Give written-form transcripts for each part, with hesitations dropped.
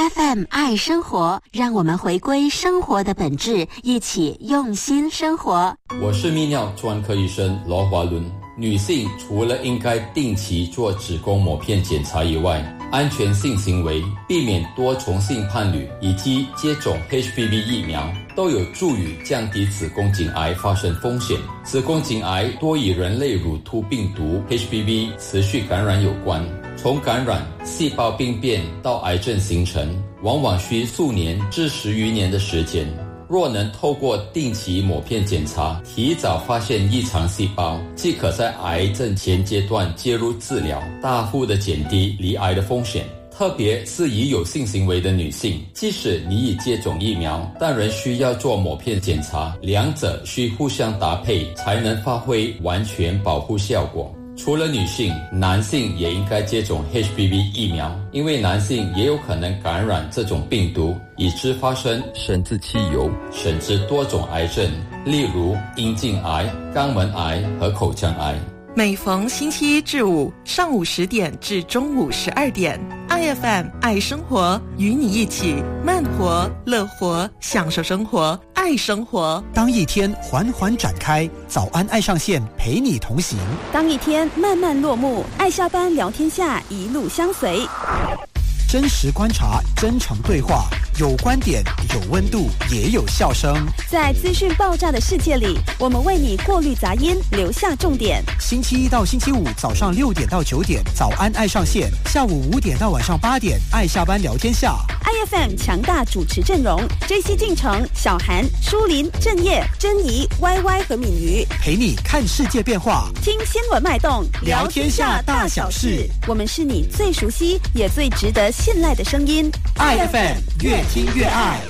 FM 爱生活，让我们回归生活的本质，一起用心生活。 我是泌尿专科医生罗华伦。女性除了应该定期做子宫抹片检查以外，安全性行为、避免多重性伴侣以及接种 HPV 疫苗都有助于降低子宫颈癌发生风险。子宫颈癌多与人类乳突病毒 HPV 持续感染有关，从感染、细胞病变到癌症形成，往往需数年至10余年的时间。若能透过定期抹片检查，提早发现异常细胞，即可在癌症前阶段介入治疗，大幅地减低罹癌的风险。特别是已有性行为的女性，即使你已接种疫苗，但仍需要做抹片检查，两者需互相搭配，才能发挥完全保护效果。除了女性，男性也应该接种 HPV 疫苗，因为男性也有可能感染这种病毒，以致发生生殖器疣甚至多种癌症，例如阴茎癌、肛门癌和口腔癌。 每逢星期一至五上午10点至中午12点，IFM 爱生活，与你一起慢活、乐活，享受生活，爱生活。 当一天缓缓展开，早安爱上线陪你同行； 当一天慢慢落幕，爱下班聊天下一路相随。 真实观察，真诚对话，有观点，有温度，也有笑声。 在资讯爆炸的世界里，我们为你过滤杂音，留下重点。 星期一到星期五早上6点到9点，早安爱上线；下午5点到晚上8点，爱下班聊天下。 IFM 强大主持阵容：JC进城、小韩、舒林、郑业、珍妮、YY 和敏瑜， 陪你看世界变化， 听新闻脉动， 聊天下大小事。 我们是你最熟悉也最值得信赖的声音。 IFM 越听越爱。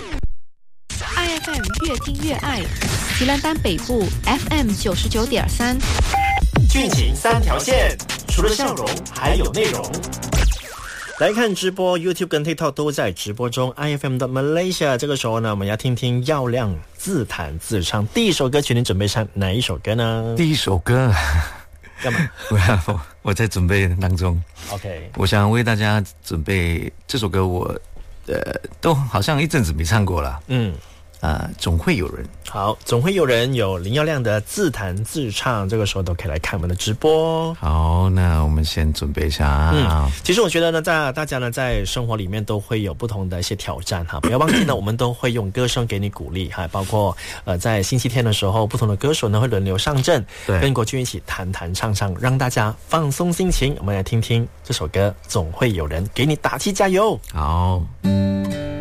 IFM 越听越爱，吉兰丹北部 FM 99.3， 剧情3条线，除了笑容还有内容。来看直播 YouTube 跟 TikTok 都在直播中。 IFM 的 Malaysia， 这个时候呢，我们要听听耀亮自弹自唱。第一首歌曲你准备唱哪一首歌呢？ 第一首歌干嘛？ 我在准备当中。 OK， 我想为大家准备这首歌，我都好像一阵子没唱过了。总会有人。 好，总会有人，有林耀亮的自弹自唱，这个时候都可以来看我们的直播。 好，那我们先准备一下。 其实我觉得呢，大家呢在生活里面都会有不同的一些挑战哈，不要忘记呢，我们都会用歌声给你鼓励哈，包括在星期天的时候，不同的歌手呢会轮流上阵，跟国军一起弹弹唱唱，让大家放松心情。我们来听听这首歌《总会有人》，给你打气加油。 好。